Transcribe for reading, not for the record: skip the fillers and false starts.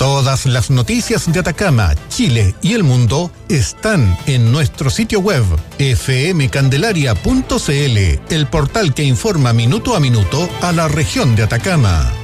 Todas las noticias de Atacama, Chile y el mundo están en nuestro sitio web fmcandelaria.cl, el portal que informa minuto a minuto a la región de Atacama.